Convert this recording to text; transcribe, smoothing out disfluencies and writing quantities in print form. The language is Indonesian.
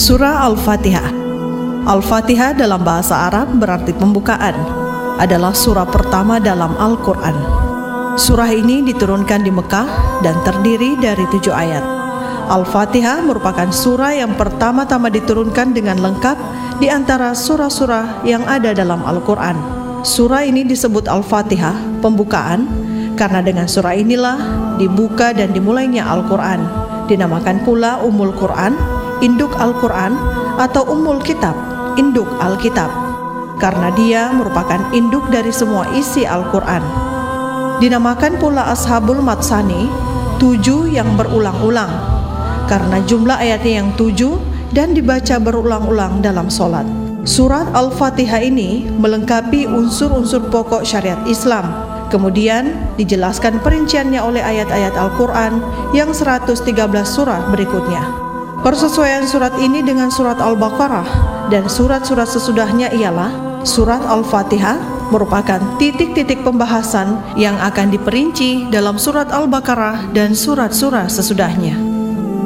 Surah Al-Fatihah. Al-Fatihah dalam bahasa Arab berarti pembukaan, adalah surah pertama dalam Al-Quran. Surah ini diturunkan di Mekah dan terdiri dari 7 ayat. Al-Fatihah merupakan surah yang pertama-tama diturunkan dengan lengkap di antara surah-surah yang ada dalam Al-Quran. Surah ini disebut Al-Fatihah, pembukaan, karena dengan surah inilah dibuka dan dimulainya Al-Quran. Dinamakan pula Ummul Quran, induk Al-Quran, atau Ummul Kitab, induk Alkitab, karena dia merupakan induk dari semua isi Al-Quran. Dinamakan pula Ashabul Matsani, 7 yang berulang-ulang, karena jumlah ayatnya yang 7 dan dibaca berulang-ulang dalam sholat. Surat Al-Fatihah ini melengkapi unsur-unsur pokok syariat Islam. Kemudian dijelaskan perinciannya oleh ayat-ayat Al-Quran yang 113 surah berikutnya. Persesuaian surat ini dengan surat Al-Baqarah dan surat-surat sesudahnya ialah surat Al-Fatihah merupakan titik-titik pembahasan yang akan diperinci dalam surat Al-Baqarah dan surat-surat sesudahnya.